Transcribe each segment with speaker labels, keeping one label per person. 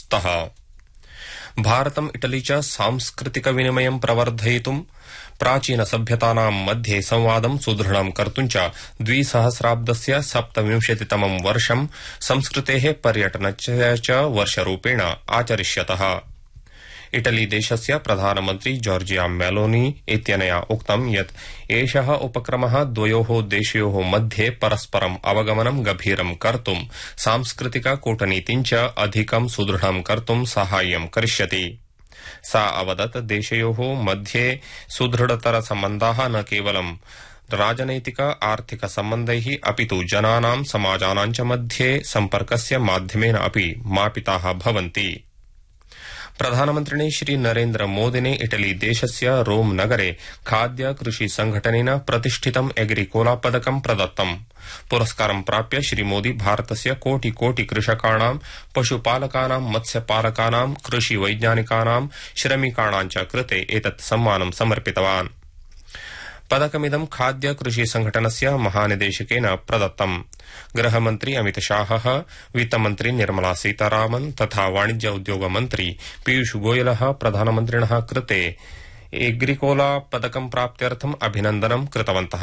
Speaker 1: स्तः। भारतम् इटली च सांस्कृतिक विनिमयं प्रवर्धयितुं प्राचीन सभ्यतानां मध्ये संवादं सुदृढं कर्तुं च 2000 सप्तविंशतितमं वर्षं संस्कृतेः पर्यटनस्य च वर्षरूपेण आचरिष्यतः। इटली देशस्य प्रधानमन्त्री जॉर्जिया मेलोनी इत्यनया उक्तं यत् एषः उपक्रमः द्वयोः देशयोः मध्ये परस्परम् अवगमनं गभीरं कर्तुं सांस्कृतिक कूटनीतिं च अधिकं सुदृढं कर्तुं साहाय्यं करिष्यति। सा अवदत् देशयोः मध्ये सुदृढतर सम्बन्धाः न केवलं राजनैतिक आर्थिक सम्बन्धैः अपितु जनानां समाजानां च मध्ये सम्पर्कस्य माध्यमेन अपि मापिताः भवन्ति। प्रधानमन्त्रिणे श्री नरेन्द्र मोदिने इटली देशस्य रोम नगरे खाद्य कृषि संघटनेन प्रतिष्ठितं एग्रिकोला पदकं प्रदत्तम्। पुरस्कारं प्राप्य श्री मोदी भारतस्य कोटि कोटि कृषकाणां, पशुपालकानां, मत्स्यपालकानां, कृषि वैज्ञानिकानां, श्रमिकाणां च कृते एतत् सम्मानं समर्पितवान्। पदकमिदं खाद्य कृषि संघटनस्य महानिदेशकेन प्रदत्तम्। गृहमन्त्री अमित शाहः, वित्तमन्त्री निर्मला सीतारामन् तथा वाणिज्य उद्योग मन्त्री पीयूष गोयलः प्रधानमन्त्रिणः कृते एग्रिकोला पदकं प्राप्त्यर्थम् अभिनन्दनं कृतवन्तः।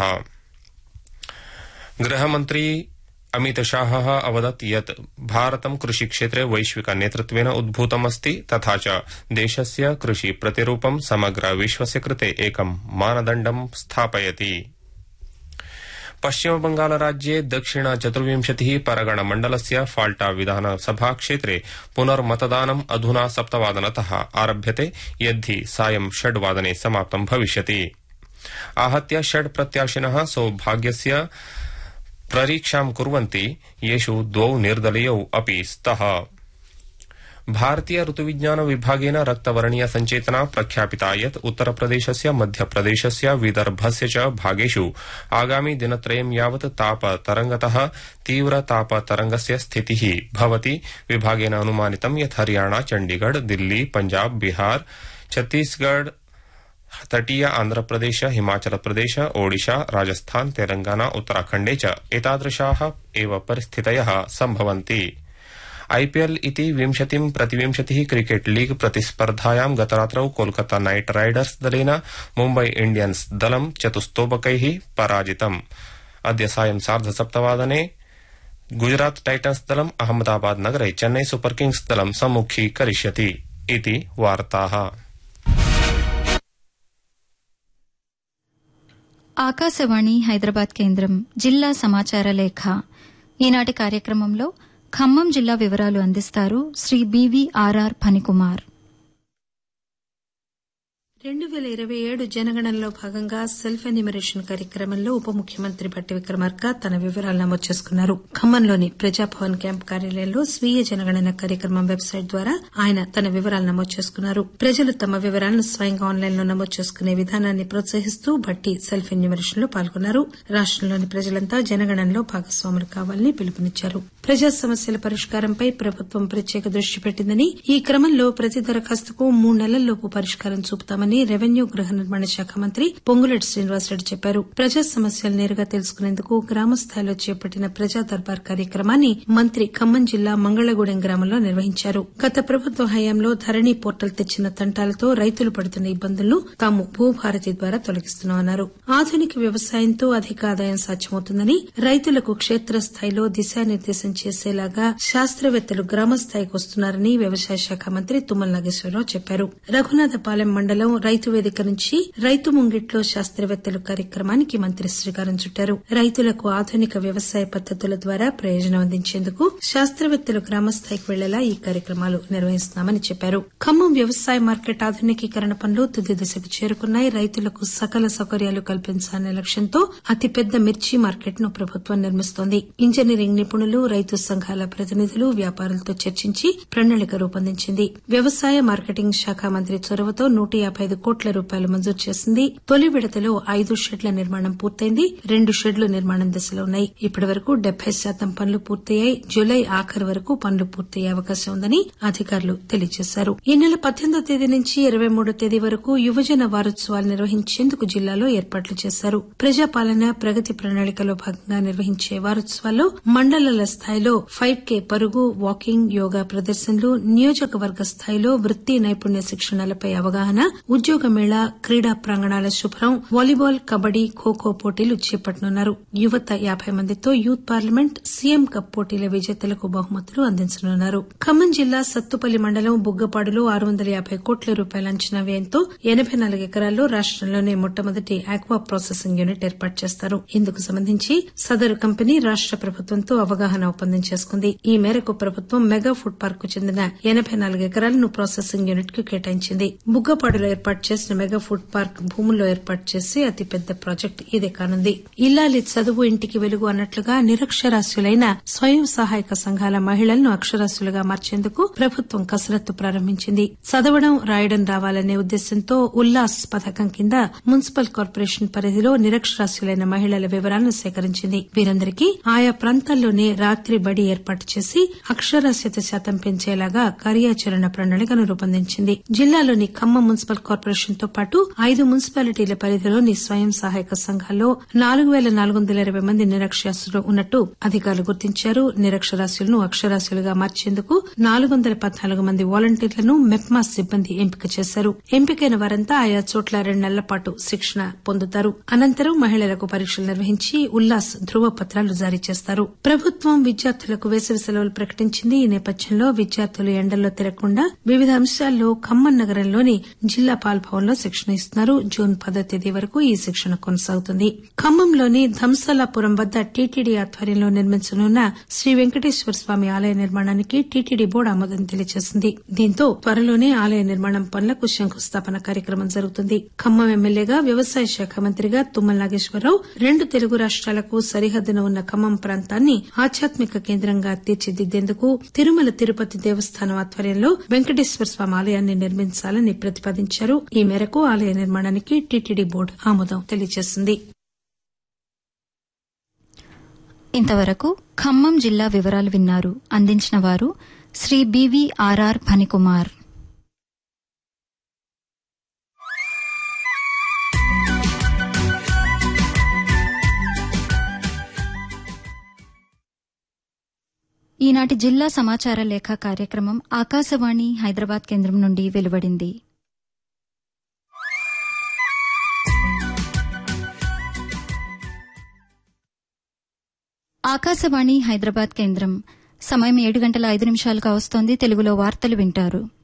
Speaker 1: गृहमन्त्री अमित शाहः अवदत् यत् भारतं कृषिक्षेत्रे वैश्विक नेतृत्वेन उद्भूतमस्ति तथा च देशस्य कृषि प्रतिरूपं समग्र विश्वस्य कृते एकं मानदण्डं स्थापयति। पश्चिमबंगाल राज्ये दक्षिण 24 परगण मण्डलस्य फाल्टा विधानसभा क्षेत्रे पुनर्मतदानम् अधुना 7:00 आरभ्यते, यद्धि सायं 6:00 समाप्तं भविष्यति। आहत्य 6 प्रत्याशिनः सौभाग्यस्य परीक्षां कुर्वन्ति, येषु 2 निर्दलीयौ अपि स्तः। भारतीय ऋतुविज्ञान विभागेन रक्तवर्णीय संचेतना प्रख्यापिता यत् उत्तरप्रदेशस्य, मध्यप्रदेशस्य, विदर्भस्य च भागेषु आगामि दिनत्रयं यावत् तापतरंगतः तीव्र तापतरंगस्य स्थितिः भवति। विभागेन अनुमानितं यत् हरियाणा, चण्डीगढ़, दिल्ली, पंजाब, बिहार, छत्तीसगढ़, तटीय आंध्रप्रदेश, हिमाचल प्रदेश, ओडिशा, राजस्थान, तेलंगाना, उत्तराखण्डे च एतादृशाः एव परिस्थितयः सम्भवन्ति। आईपीएल इति 20-20 cricket league प्रतिस्पर्धायां गतरात्रौ Kolkata night Riders दलेन मुम्बई इंडियन्स दलं चतुस्तोबकैः पराजितम्। अद्य सायं 7:30 गुजरात टाइटन्स दलम् अहमदाबाद नगरे चेन्नई सुपर किंग्स दलं सम्मुखीकरिष्यति इति वार्ताः।
Speaker 2: ఆకాశవాణి హైదరాబాద్ కేంద్రం జిల్లా సమాచార లేఖ. ఈనాటి కార్యక్రమంలో ఖమ్మం జిల్లా వివరాలు అందిస్తారు శ్రీ బివిఆర్ఆర్ ఫణికుమార్.
Speaker 3: 2027 జనగణనలో భాగంగా సెల్ఫ్ ఎన్యూమరేషన్ కార్యక్రమంలో ఉప ముఖ్యమంత్రి భట్టి విక్రమార్క తన వివరాలు నమోదు చేసుకున్నారు. ఖమ్మంలోని ప్రజాభవన్ క్యాంప్ కార్యాలయంలో స్వీయ జనగణన కార్యక్రమం వెబ్సైట్ ద్వారా ఆయన తన వివరాలు నమోదు చేసుకున్నారు. ప్రజలు తమ వివరాలను స్వయంగా ఆన్లైన్లో నమోదు చేసుకునే విధానాన్ని ప్రోత్సహిస్తూ భట్టి సెల్ఫ్ ఎన్యూమరేషన్ లో పాల్గొన్నారు. రాష్టంలోని ప్రజలంతా జనగణనలో భాగస్వాములు కావాలని పిలుపునిచ్చారు. ప్రజా సమస్యల పరిష్కారంపై ప్రభుత్వం ప్రత్యేక దృష్టి పెట్టిందని, ఈ క్రమంలో ప్రతి దరఖాస్తుకు 3 నెలల్లోపు పరిష్కారం చూపుతామని రెవెన్యూ గృహ నిర్మాణ శాఖ మంత్రి పొంగులేటి శ్రీనివాసరెడ్డి చెప్పారు. ప్రజా సమస్యలు నేరుగా తెలుసుకునేందుకు గ్రామ స్థాయిలో చేపట్టిన ప్రజా దర్బార్ కార్యక్రమాన్ని మంత్రి ఖమ్మం జిల్లా మంగళగూడెం గ్రామంలో నిర్వహించారు. గత ప్రభుత్వ హయాంలో ధరణి పోర్టల్ తెచ్చిన తంటాలతో రైతులు పడుతున్న ఇబ్బందులను తాము భూభారతి ద్వారా తొలగిస్తున్నామన్నారు. ఆధునిక వ్యవసాయంతో అధిక ఆదాయం సాధ్యమవుతుందని, రైతులకు క్షేత్రస్థాయిలో దిశానిర్దేశం చేసేలాగా శాస్త్రవేత్తలు గ్రామస్థాయికి వస్తున్నారని వ్యవసాయ శాఖ మంత్రి తుమ్మల నాగేశ్వరరావు చెప్పారు. రఘునాథపాలెం మండలం రైతు వేదిక నుంచి రైతు ముంగిట్లో శాస్త్రవేత్తలు కార్యక్రమానికి మంత్రి శ్రీకారం చుట్టారు. రైతులకు ఆధునిక వ్యవసాయ పద్దతుల ద్వారా ప్రయోజనం అందించేందుకు శాస్త్రవేత్తలు గ్రామస్థాయికి వెళ్లేలా ఈ కార్యక్రమాలు నిర్వహిస్తున్నామని చెప్పారు. ఖమ్మం వ్యవసాయ మార్కెట్ ఆధునికీకరణ పనులు తుది దశకు చేరుకున్నాయి. రైతులకు సకల సౌకర్యాలు కల్పించాలనే లక్ష్యంతో అతిపెద్ద మిర్చి మార్కెట్ ను ప్రభుత్వం నిర్మిస్తోంది. ఇంజనీరింగ్ నిపుణులు, రైతు సంఘాల ప్రతినిధులు, వ్యాపారులతో చర్చించి ప్రణాళిక రూపొందించింది. వ్యవసాయ మార్కెటింగ్ శాఖ మంత్రి చొరవతో 155 కోట్ల రూపాయలు మంజూరు చేసింది. తొలి విడతలో 5 షెడ్ల నిర్మాణం పూర్తయింది. 2 షెడ్లు నిర్మాణం దశలో ఉన్నాయి. ఇప్పటి వరకు 70% పనులు పూర్తయ్యాయి. జులై ఆఖరు వరకు పనులు పూర్తయ్యే అవకాశం ఉందని అధికారులు తెలియజేశారు. ఈ నెల 18వ తేదీ నుంచి 23వ తేదీ వరకు యువజన వారోత్సవాలు నిర్వహించేందుకు జిల్లాలో ఏర్పాట్లు చేశారు. ప్రజాపాలన ప్రగతి ప్రణాళికలో భాగంగా నిర్వహించే వారోత్సవాల్లో మండలాల స్థాయిలో స్థాయిలో 5K పరుగు, వాకింగ్, యోగా ప్రదర్శనలు, నియోజకవర్గ స్థాయిలో వృత్తి నైపుణ్య శిక్షణలపై అవగాహన, ఉద్యోగ మేళా, క్రీడా ప్రాంగణాల శుభ్రం, వాలీబాల్, కబడ్డీ, ఖోఖో పోటీలు చేపట్టనున్నారు. యువత 50 మందితో యూత్ పార్లమెంట్, సీఎం కప్ పోటీల విజేతలకు బహుమతులు అందించనున్నారు. ఖమ్మం జిల్లా సత్తుపల్లి మండలం బుగ్గపాడులో 650 కోట్ల రూపాయల అంచనా వ్యయంతో 84 ఎకరాల్లో రాష్టంలోనే మొట్టమొదటి ఆక్వా ప్రాసెసింగ్ యూనిట్ ఏర్పాటు చేస్తారు. ఇందుకు సంబంధించి సదరు కంపెనీ రాష్ట ప్రభుత్వంతో అవగాహన ఒప్పందం చేసుకుంది. ఈ మేరకు ప్రభుత్వం మెగా ఫుడ్ పార్క్ కు చెందిన 84 ఎకరాలను ప్రాసెసింగ్ యూనిట్ కు కేటాయించింది. బుగ్గపాడులో ఏర్పాటు చేసిన మెగా ఫుడ్ పార్క్ భూముల్లో ఏర్పాటు చేసే అతిపెద్ద ప్రాజెక్టు ఇదే కానుంది. ఇల్లాలి చదువు ఇంటికి వెలుగు అన్నట్లుగా నిరక్షరాస్యులైన స్వయం సహాయక సంఘాల మహిళలను అక్షరాస్యులుగా మార్చేందుకు ప్రభుత్వం కసరత్తు ప్రారంభించింది. చదవడం, రాయడం రావాలనే ఉద్దేశంతో ఉల్లాస్ పథకం కింద మున్సిపల్ కార్పొరేషన్ పరిధిలో నిరక్షరాస్యులైన మహిళల వివరాలను సేకరించింది. వీరందరికీ ఆయా ప్రాంతాల్లోనే రాత్రి బడి ఏర్పాటు చేసి అక్షరాస్యత శాతం పెంచేలాగా కార్యాచరణ ప్రణాళికను రూపొందించింది. జిల్లాలోని ఖమ్మం మున్సిపల్ కార్పొరేషన్ తో పాటు 5 మున్సిపాలిటీల పరిధిలోని స్వయం సహాయక సంఘాల్లో 4420 మంది నిరక్షరాస్యులు ఉన్నట్టు అధికారులు గుర్తించారు. నిరక్షరాస్యులను అక్షరాస్యులుగా మార్చేందుకు 414 మంది వాలంటీర్లను మెప్మా సిబ్బంది ఎంపిక చేశారు. ఎంపికైన వారంతా ఆయా చోట్ల 2 నెలల పాటు శిక్షణ పొందుతారు. అనంతరం మహిళలకు పరీక్షలు నిర్వహించి ఉల్లాస్ ధృవపత్రాలు జారీ చేస్తారు. ప్రభుత్వం విద్యార్థులకు వేసవి సెలవులు ప్రకటించింది. ఈ నేపథ్యంలో విద్యార్థులు ఎండల్లో తిరగకుండా వివిధ అంశాల్లో ఖమ్మం నగరంలోని జిల్లా పాల్భవన్లో శిక్షణ ఇస్తున్నారు. జూన్ 10వ తేదీ వరకు ఈ శిక్షణ కొనసాగుతుంది. ఖమ్మంలోని ధంసలాపురం వద్ద టీటీడీ ఆధ్వర్యంలో నిర్మించనున్న శ్రీ వెంకటేశ్వర స్వామి ఆలయ నిర్మాణానికి టీటీడీ బోర్డు ఆమోదం తెలియజేసింది. దీంతో త్వరలోనే ఆలయ నిర్మాణం పనులకు శంకుస్థాపన కార్యక్రమం జరుగుతుంది. ఖమ్మం ఎమ్మెల్యేగా వ్యవసాయ శాఖ మంత్రిగా తుమ్మల నాగేశ్వరరావు 2 తెలుగు రాష్ట్రాలకు సరిహద్దున ఉన్న ఖమ్మం ప్రాంతాన్ని ఆధ్యాత్మిక కేంద్రంగా తీర్చిదిద్దేందుకు తిరుమల తిరుపతి దేవస్థానం ఆధ్వర్యంలో వెంకటేశ్వర స్వామి ఆలయాన్ని నిర్మించాలని ప్రతిపాదించారు. ఈ మేరకు ఆలయ నిర్మాణానికి టీటీడీ బోర్డు ఆమోదం తెలియజేసింది.
Speaker 2: ఇంతవరకు ఖమ్మం జిల్లా వివరాలు విన్నారు. అందించిన వారు శ్రీ BVRR ఫణికుమార్. ఈనాటి జిల్లా సమాచార లేఖ కార్యక్రమం ఆకాశవాణి హైదరాబాద్ కేంద్రం నుండి వెలువడింది. ఆకాశవాణి హైదరాబాద్ కేంద్రం సమయం 7 గంటల 5 నిమిషాలుగా వస్తోంది. తెలుగులో వార్తలు వింటారు.